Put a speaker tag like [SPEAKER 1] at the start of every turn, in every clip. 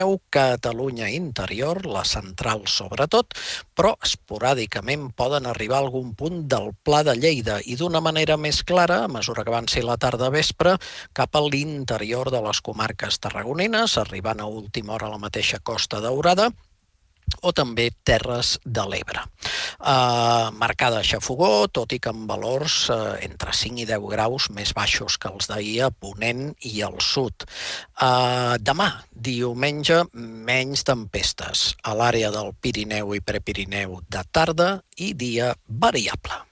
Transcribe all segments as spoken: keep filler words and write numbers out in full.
[SPEAKER 1] Catalunya interior, la central sobretot, però esporàdicament poden arribar a algun punt del Pla de Lleida i d'una manera més clara, a mesura que avanci la tarda vespre, cap a l'interior de les comarques tarragonines, arribant a última hora a la mateixa Costa Daurada, o també Terres de l'Ebre. Uh, marcada xafogó, tot i que amb valors uh, entre cinc i deu graus més baixos que els d'ahir a Ponent i al sud. Uh, demà, diumenge, menys tempestes a l'àrea del Pirineu i Prepirineu de tarda i dia variable.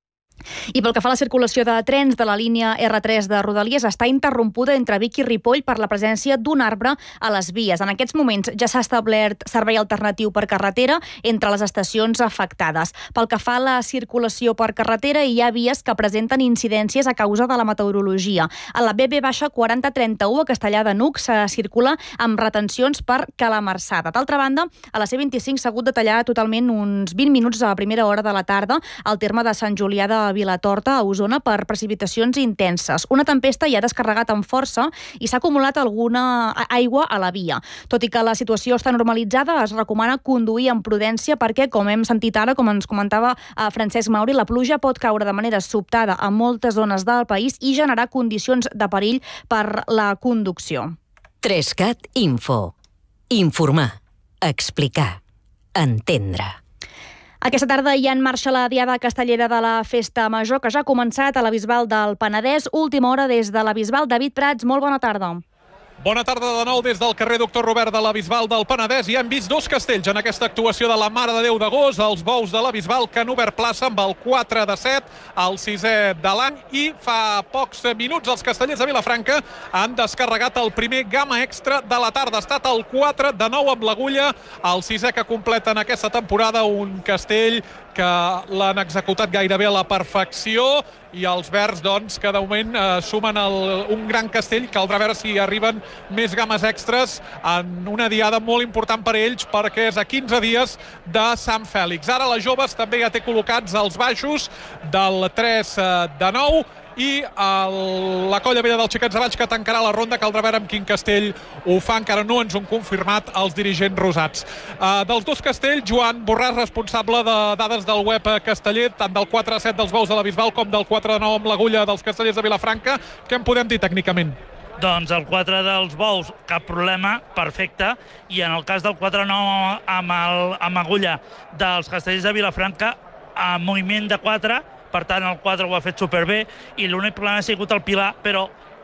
[SPEAKER 2] I pel que fa a la circulació de trens de la línia erre tres de Rodalies, està interrompuda entre Vic i Ripoll per la presència d'un arbre a les vies. En aquests moments ja s'ha establert servei alternatiu per carretera entre les estacions afectades. Pel que fa a la circulació per carretera, hi ha vies que presenten incidències a causa de la meteorologia. A la be be quaranta trenta-u a Castellar de N'Hug se circula amb retencions per Calamarsada. D'altra banda, a la ce vint-i-cinc s'ha hagut de tallar totalment uns vint minuts a la primera hora de la tarda al terme de Sant Julià de Vilatorta, a Osona, per precipitacions intenses. Una tempesta hi ha descarregat amb força i s'ha acumulat alguna aigua a la via. Tot i que la situació està normalitzada, es recomana conduir amb prudència perquè, com hem sentit ara, com ens comentava Francesc Mauri, la pluja pot caure de manera sobtada a moltes zones del país i generar condicions de perill per la conducció.
[SPEAKER 3] Trescat Info. Informar. Explicar. Entendre.
[SPEAKER 2] Aquesta tarda hi ha en marxa la Diada Castellera de la Festa Major, que ja ha començat a la Bisbal del Penedès. Última hora des de la Bisbal. David Prats, molt bona tarda.
[SPEAKER 4] Bona tarda de nou des del carrer Doctor Robert de la Bisbal del Penedès. I hem vist dos castells en aquesta actuació de la Mare de Déu d'Agost, els bous de la Bisbal, que han obert plaça amb el quatre de set, el sisè de l'any, i fa pocs minuts els castellers de Vilafranca han descarregat el primer gamma extra de la tarda. Ha estat el quatre de nou amb l'Agulla, el sisè que completa en aquesta temporada, un castell que l'han executat gairebé a la perfecció, i els verds, doncs, que de moment eh, sumen el, un gran castell. Caldrà veure si arriben més games extres en una diada molt important per a ells, perquè és a quinze dies de Sant Fèlix. Ara les joves també ja té col·locats els baixos del tres de nou, i el, la Colla Vella dels Xiquets de Valls, que tancarà la ronda. Caldrà veure amb quin castell ho fa, encara no ens ho han confirmat els dirigents rosats. Uh, dels dos castells, Joan Borràs, responsable de dades del web casteller, tant del quatre a set dels bous de la Bisbal com del quatre de nou amb l'Agulla dels castellers de Vilafranca, què en podem dir tècnicament?
[SPEAKER 5] Doncs el quatre dels bous, cap problema, perfecte, i en el cas del quatre de nou amb, el, amb Agulla dels castellers de Vilafranca, amb moviment de quatre, per tant el quatre ho ha fet superbé, i l'únic problema ha sigut el Pilar, però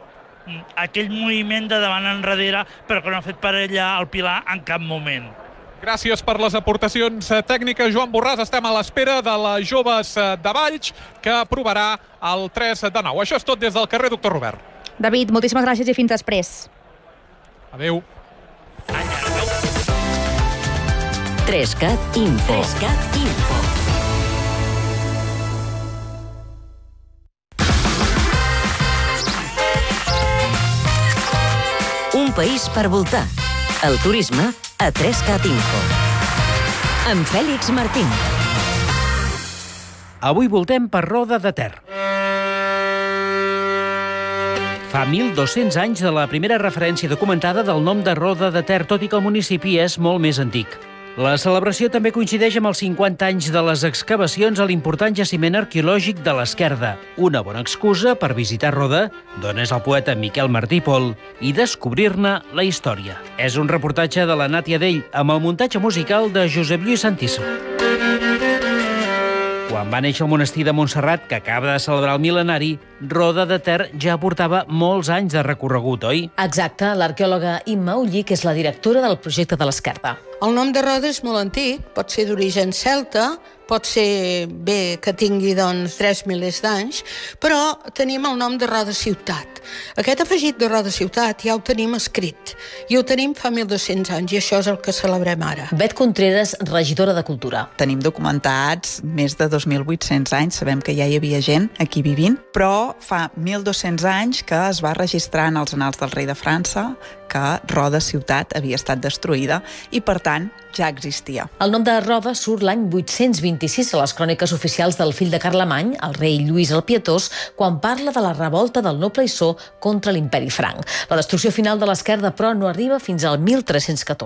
[SPEAKER 5] aquell moviment de davant enrere, però que no ha fet per ella el Pilar en cap moment.
[SPEAKER 4] Gràcies per les aportacions tècniques, Joan Borràs. Estem a l'espera de les joves de Valls, que aprovarà el tres de nou. Això és tot des del carrer Doctor Robert.
[SPEAKER 2] David, moltíssimes gràcies i fins després.
[SPEAKER 4] Adéu.
[SPEAKER 3] Trescat Info. Trescat Info. Un país per voltar. El turisme a Trescat Info. Amb Fèlix Martín.
[SPEAKER 6] Avui voltem per Roda de Ter. Fa mil dos-cents anys de la primera referència documentada del nom de Roda de Ter, tot i que el municipi és molt més antic. La celebració també coincideix amb els cinquanta anys de les excavacions a l'important jaciment arqueològic de l'Esquerda. Una bona excusa per visitar Roda, d'on és el poeta Miquel Martí i Pol, i descobrir-ne la història. És un reportatge de la Nàtia Dell, amb el muntatge musical de Josep Lluís Santíssim. Quan va néixer el monestir de Montserrat, que acaba de celebrar el mil·lenari, Roda de Ter ja portava molts anys de recorregut, oi?
[SPEAKER 7] Exacte, l'arqueòloga Imma Ullic és la directora del projecte de l'Esquerda.
[SPEAKER 8] El nom de Roda és molt antic, pot ser d'origen celta, pot ser bé que tingui doncs tres milers d'anys, però tenim el nom de Roda ciutat. Aquest afegit de Roda ciutat ja ho tenim escrit, i ho tenim fa mil dos-cents anys, i això és el que celebrem ara.
[SPEAKER 7] Bet Contreras, regidora de Cultura.
[SPEAKER 9] Tenim documentats més de dos mil vuit-cents anys, sabem que ja hi havia gent aquí vivint, però fa mil dos-cents anys que es va registrar en els annals del rei de França que Roda ciutat havia estat destruïda, i per tant, ja existia.
[SPEAKER 7] El nom de Roda surt l'any vuit-cents vint-i-sis a les cròniques oficials del fill de Carlemany, el rei Lluís el Pietós, quan parla de la revolta del noble Isó contra l'imperi franc. La destrucció final de l'esquerda, però, no arriba fins al mil tres-cents catorze.